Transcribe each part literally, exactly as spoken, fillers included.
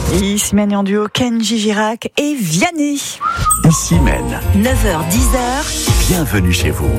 Ici mène en duo Kenji Girac et Vianney. Ici mène. neuf heures dix. Bienvenue chez vous.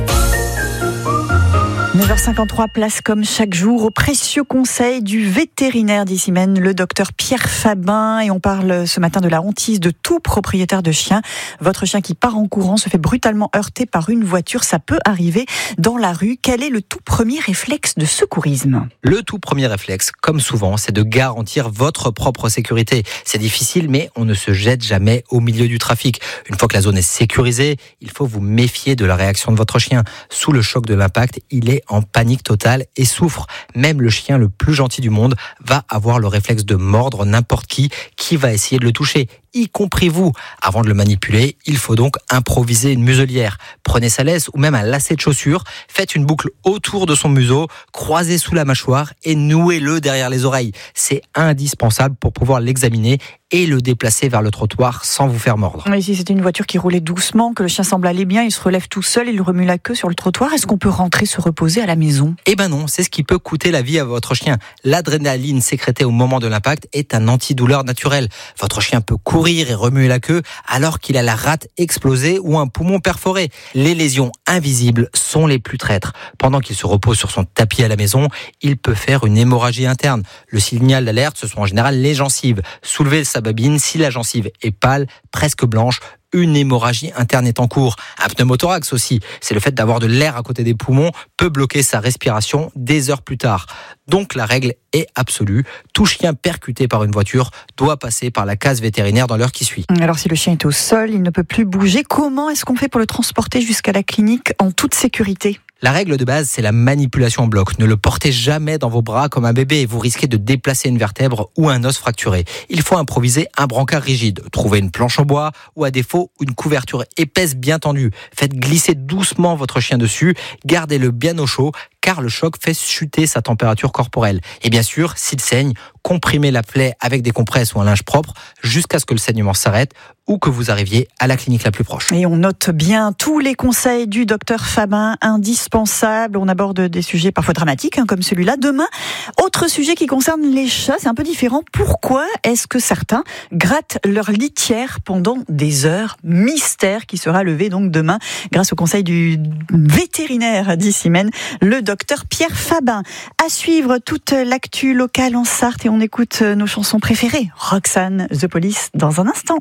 neuf heures cinquante-trois, place comme chaque jour au précieux conseil du vétérinaire d'Ici mène, le docteur Pierre Fabin. Et on parle ce matin de la hantise de tout propriétaire de chien. Votre chien qui part en courant se fait brutalement heurter par une voiture. Ça peut arriver dans la rue. Quel est le tout premier réflexe de secourisme ? Le tout premier réflexe, comme souvent, c'est de garantir votre propre sécurité. C'est difficile, mais on ne se jette jamais au milieu du trafic. Une fois que la zone est sécurisée, il faut vous méfier de la réaction de votre chien. Sous le choc de l'impact, il est en panique totale et souffre. Même le chien le plus gentil du monde va avoir le réflexe de mordre n'importe qui qui va essayer de le toucher, y compris vous. Avant de le manipuler, il faut donc improviser une muselière. Prenez sa laisse ou même un lacet de chaussure, faites une boucle autour de son museau, croisez sous la mâchoire et nouez-le derrière les oreilles. C'est indispensable pour pouvoir l'examiner et le déplacer vers le trottoir sans vous faire mordre. Et si c'était une voiture qui roulait doucement, que le chien semble aller bien, il se relève tout seul, il remue la queue sur le trottoir, est-ce qu'on peut rentrer se reposer à la maison ? Eh ben non, c'est ce qui peut coûter la vie à votre chien. L'adrénaline sécrétée au moment de l'impact est un antidouleur naturel. Votre chien peut courir et remuer la queue alors qu'il a la rate explosée ou un poumon perforé. Les lésions invisibles sont les plus traîtres. Pendant qu'il se repose sur son tapis à la maison, il peut faire une hémorragie interne. Le signal d'alerte, ce sont en général les gencives. Soulevez sa babine, si la gencive est pâle, presque blanche, une hémorragie interne est en cours. Un pneumothorax aussi, c'est le fait d'avoir de l'air à côté des poumons, peut bloquer sa respiration des heures plus tard. Donc la règle est absolue, tout chien percuté par une voiture doit passer par la case vétérinaire dans l'heure qui suit. Alors si le chien est au sol, il ne peut plus bouger, comment est-ce qu'on fait pour le transporter jusqu'à la clinique en toute sécurité ? La règle de base, c'est la manipulation en bloc. Ne le portez jamais dans vos bras comme un bébé. Vous risquez de déplacer une vertèbre ou un os fracturé. Il faut improviser un brancard rigide. Trouvez une planche en bois ou à défaut, une couverture épaisse bien tendue. Faites glisser doucement votre chien dessus. Gardez-le bien au chaud car le choc fait chuter sa température corporelle. Et bien sûr, s'il saigne, comprimez la plaie avec des compresses ou un linge propre jusqu'à ce que le saignement s'arrête ou que vous arriviez à la clinique la plus proche. Et on note bien tous les conseils du docteur Fabin, indispensables. On aborde des sujets parfois dramatiques, hein, comme celui-là. Demain, autre sujet qui concerne les chats, c'est un peu différent. Pourquoi est-ce que certains grattent leur litière pendant des heures ? Mystère qui sera levé donc demain grâce au conseil du vétérinaire d'Ici mène, le docteur Pierre Fabin. À suivre toute l'actu locale en Sarthe et on écoute nos chansons préférées. Roxane, The Police, dans un instant.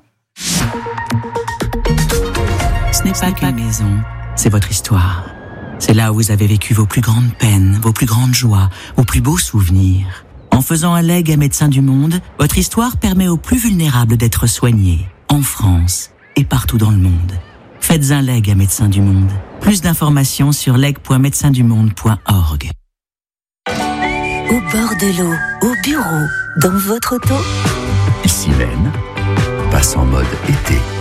Ce n'est pas qu'une maison, c'est votre histoire. C'est là où vous avez vécu vos plus grandes peines, vos plus grandes joies, vos plus beaux souvenirs. En faisant un legs à Médecins du Monde, votre histoire permet aux plus vulnérables d'être soignés, en France et partout dans le monde. Faites un legs à Médecins du Monde. Plus d'informations sur leg point médecins du monde point org. Au bord de l'eau, au bureau, dans votre auto. Ici mène passe en mode été.